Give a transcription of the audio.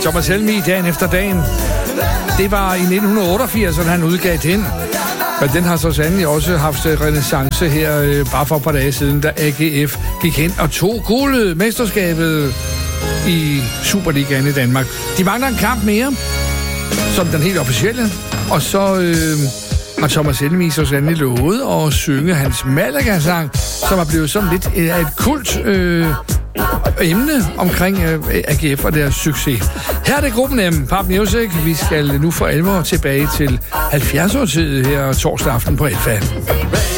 Thomas Helmig, Dagen efter dagen. Det var i 1988, at han udgav den. Men den har så sandelig også haft renæssance her bare for et par dage siden, da AGF gik hen og tog guldet, mesterskabet i Superligaen i Danmark. De mangler en kamp mere, som den helt officielle. Og så har Thomas Helmig så sandelig lovet at synge hans Malaga-sang, som er blevet sådan lidt af et kult emne omkring AGF og deres succes. Her er det gruppen M, Pop Music. Vi skal nu for alvor tilbage til 70'er-tiden her torsdag aften på Alfa.